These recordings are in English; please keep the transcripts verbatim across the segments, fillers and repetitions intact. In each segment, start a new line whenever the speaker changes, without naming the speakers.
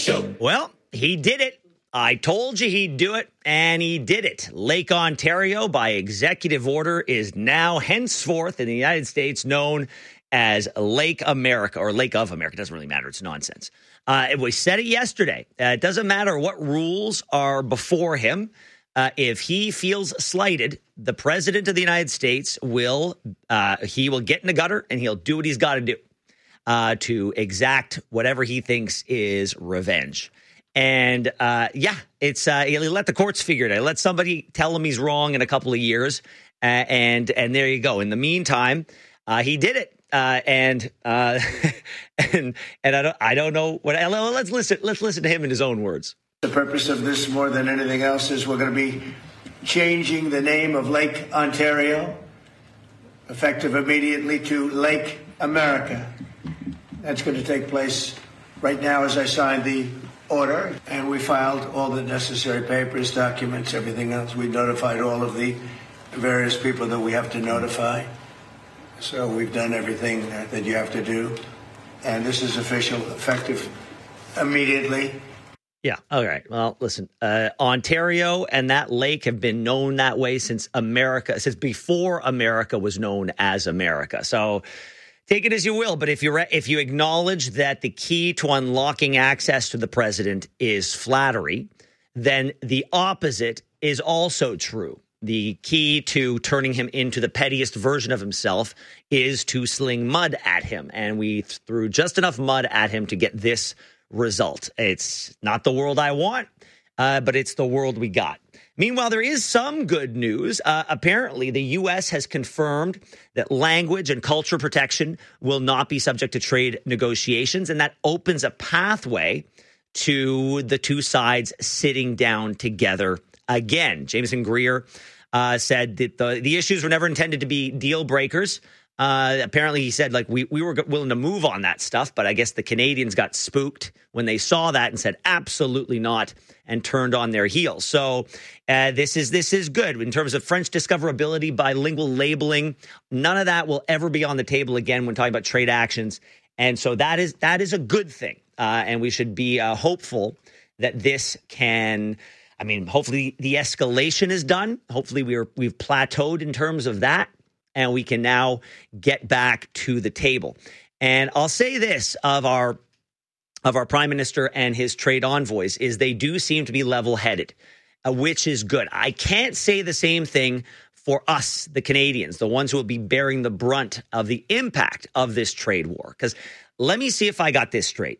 Show.
Well, he did it. I told you he'd do it, and he did it. Lake Ontario, by executive order, is now henceforth in the United States known as Lake America, or Lake of America. It doesn't really matter. It's nonsense. Uh, we said it yesterday. Uh, it doesn't matter what rules are before him. Uh, if he feels slighted, the president of the United States will, uh, he will get in the gutter, and he'll do what he's got to do uh, to exact whatever he thinks is revenge. And, uh, yeah, it's uh, he'll let the courts figure it out. Let somebody tell him he's wrong in a couple of years. Uh, and and there you go. In the meantime, uh, he did it. Uh, and uh, and and I don't I don't know what. Let's listen. Let's listen to him in his own words.
The purpose of this, more than anything else, is we're going to be changing the name of Lake Ontario, effective immediately, to Lake America. That's going to take place right now as I sign the order, and we filed all the necessary papers, documents, everything else. We notified all of the various people that we have to notify. So we've done everything that you have to do, and this is official, effective immediately.
Yeah. All right. Well, listen, uh, Ontario and that lake have been known that way since America, since before America was known as America. So take it as you will, but if you re- if you acknowledge that the key to unlocking access to the president is flattery, then the opposite is also true. The key to turning him into the pettiest version of himself is to sling mud at him, and we threw just enough mud at him to get this result. It's not the world I want, uh, but it's the world we got. Meanwhile, there is some good news. Uh, apparently, the U S has confirmed that language and culture protection will not be subject to trade negotiations, and that opens a pathway to the two sides sitting down together again. Jameson Greer uh, said that the, the issues were never intended to be deal breakers. Uh, apparently, he said, like, we, we were willing to move on that stuff, but I guess the Canadians got spooked when they saw that and said, absolutely not, and turned on their heels. So uh, this is this is good in terms of French discoverability, bilingual labeling. None of that will ever be on the table again when talking about trade actions. And so that is that is a good thing. Uh, and we should be uh, hopeful that this can, I mean, hopefully the escalation is done. Hopefully we are, we've plateaued in terms of that, and we can now get back to the table. And I'll say this of our of our prime minister and his trade envoys is they do seem to be level-headed, uh, which is good. I can't say the same thing for us, the Canadians, the ones who will be bearing the brunt of the impact of this trade war. Because let me see if I got this straight.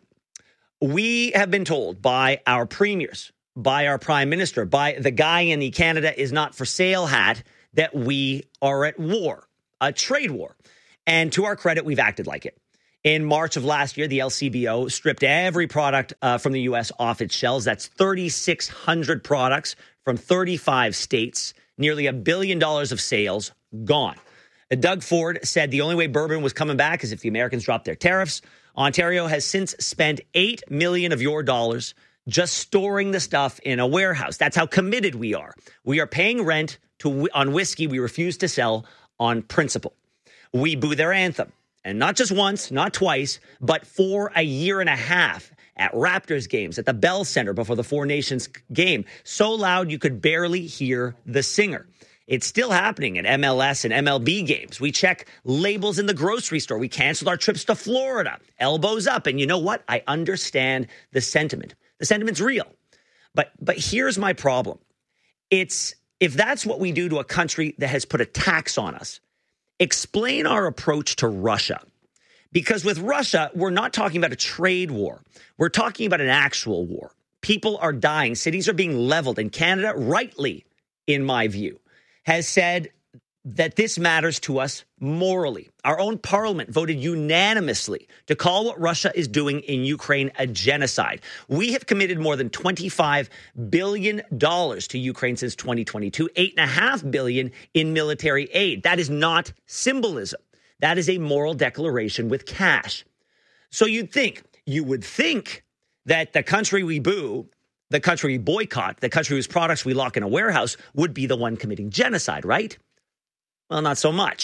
We have been told by our premiers, by our prime minister, by the guy in the Canada is not for sale hat that we are at war, a trade war. And to our credit, we've acted like it. In March of last year, the L C B O stripped every product uh, from the U S off its shelves. That's thirty-six hundred products from thirty-five states, nearly a billion dollars of sales gone. Uh, Doug Ford said the only way bourbon was coming back is if the Americans dropped their tariffs. Ontario has since spent eight million dollars of your dollars just storing the stuff in a warehouse. That's how committed we are. We are paying rent to on whiskey we refuse to sell on principle. We boo their anthem. And not just once, not twice, but for a year and a half at Raptors games, at the Bell Center before the Four Nations game. So loud you could barely hear the singer. It's still happening at M L S and M L B games. We check labels in the grocery store. We canceled our trips to Florida. Elbows up. And you know what? I understand the sentiment. The sentiment's real. But but here's my problem. It's if that's what we do to a country that has put a tax on us, explain our approach to Russia. Because with Russia, we're not talking about a trade war. We're talking about an actual war. People are dying. Cities are being leveled. And Canada, rightly, in my view, has said that this matters to us morally. Our own parliament voted unanimously to call what Russia is doing in Ukraine a genocide. We have committed more than twenty-five billion dollars to Ukraine since twenty twenty-two, eight point five billion dollars in military aid. That is not symbolism. That is a moral declaration with cash. So you'd think, you would think that the country we boo, the country we boycott, the country whose products we lock in a warehouse would be the one committing genocide, right? Well, not so much.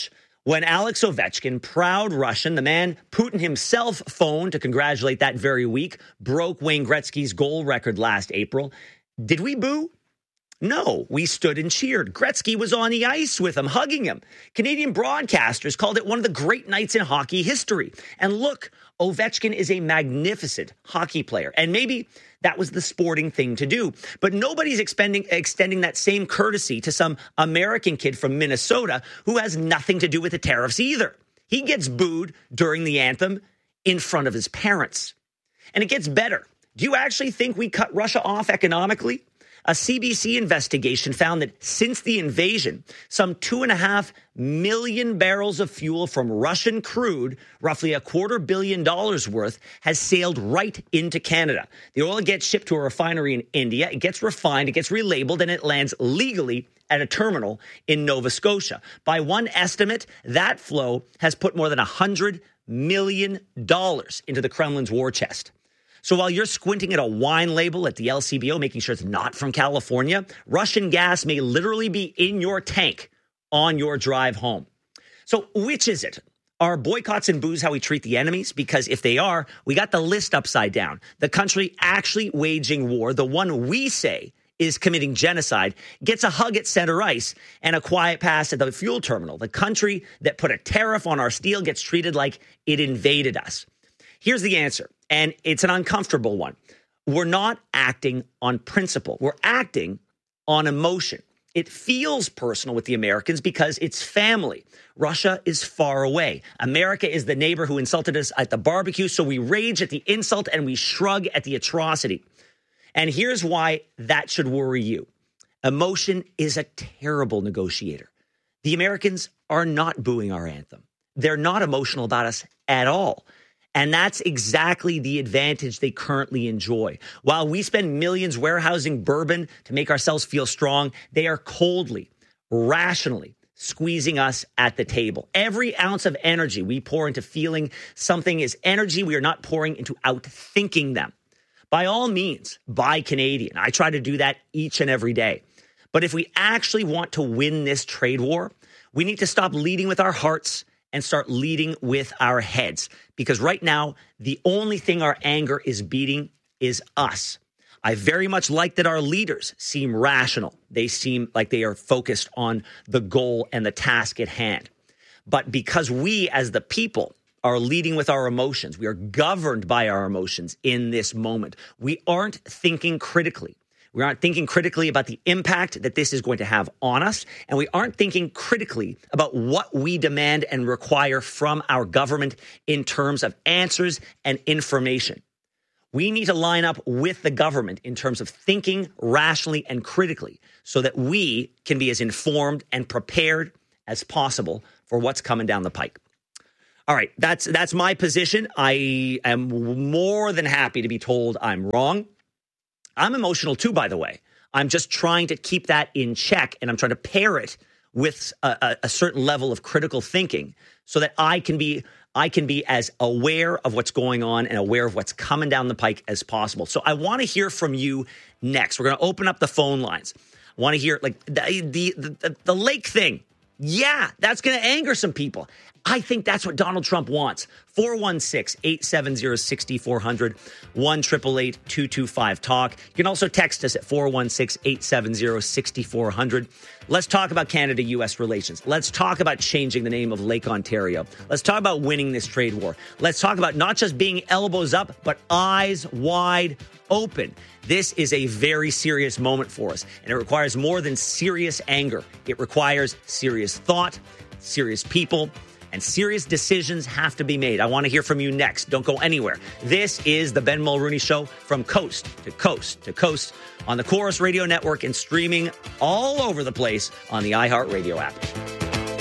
when Alex Ovechkin, proud Russian, the man Putin himself phoned to congratulate that very week, broke Wayne Gretzky's goal record last April. Did we boo? No, we stood and cheered. Gretzky was on the ice with him, hugging him. Canadian broadcasters called it one of the great nights in hockey history. And look, Ovechkin is a magnificent hockey player. And maybe that was the sporting thing to do. But nobody's expending, extending that same courtesy to some American kid from Minnesota who has nothing to do with the tariffs either. He gets booed during the anthem in front of his parents. And it gets better. Do you actually think we cut Russia off economically? A C B C investigation found that since the invasion, some two and a half million barrels of fuel from Russian crude, roughly a quarter billion dollars worth, has sailed right into Canada. The oil gets shipped to a refinery in India. It gets refined, it gets relabeled, and it lands legally at a terminal in Nova Scotia. By one estimate, that flow has put more than one hundred million dollars into the Kremlin's war chest. So while you're squinting at a wine label at the L C B O, making sure it's not from California, Russian gas may literally be in your tank on your drive home. So which is it? Are boycotts and boos how we treat the enemies? Because if they are, we got the list upside down. The country actually waging war, the one we say is committing genocide, gets a hug at center ice and a quiet pass at the fuel terminal. The country that put a tariff on our steel gets treated like it invaded us. Here's the answer, and it's an uncomfortable one. We're not acting on principle. We're acting on emotion. It feels personal with the Americans because it's family. Russia is far away. America is the neighbor who insulted us at the barbecue, so we rage at the insult and we shrug at the atrocity. And here's why that should worry you. Emotion is a terrible negotiator. The Americans are not booing our anthem. They're not emotional about us at all. And that's exactly the advantage they currently enjoy. While we spend millions warehousing bourbon to make ourselves feel strong, they are coldly, rationally squeezing us at the table. Every ounce of energy we pour into feeling something is energy we are not pouring into outthinking them. By all means, buy Canadian. I try to do that each and every day. But if we actually want to win this trade war, we need to stop leading with our hearts and start leading with our heads. Because right now, the only thing our anger is beating is us. I very much like that our leaders seem rational. They seem like they are focused on the goal and the task at hand. But because we as the people are leading with our emotions, we are governed by our emotions in this moment. We aren't thinking critically. We aren't thinking critically about the impact that this is going to have on us, and we aren't thinking critically about what we demand and require from our government in terms of answers and information. We need to line up with the government in terms of thinking rationally and critically so that we can be as informed and prepared as possible for what's coming down the pike. All right, that's that's my position. I am more than happy to be told I'm wrong. I'm emotional too, by the way. I'm just trying to keep that in check, and I'm trying to pair it with a, a, a certain level of critical thinking so that I can be I can be as aware of what's going on and aware of what's coming down the pike as possible. So I want to hear from you next. We're going to open up the phone lines. I want to hear like the the, the, the lake thing. Yeah, that's going to anger some people. I think that's what Donald Trump wants. four one six, eight seven zero, six four zero zero, one eight eight eight, two two five, talk. You can also text us at four one six, eight seven zero, six four zero zero. Let's talk about Canada-U S relations. Let's talk about changing the name of Lake Ontario. Let's talk about winning this trade war. Let's talk about not just being elbows up, but eyes wide open. This is a very serious moment for us, and it requires more than serious anger. It requires serious thought, serious people, and serious decisions have to be made. I want to hear from you next. Don't go anywhere. This is the Ben Mulrooney Show from coast to coast to coast on the Chorus Radio Network and streaming all over the place on the iHeartRadio app.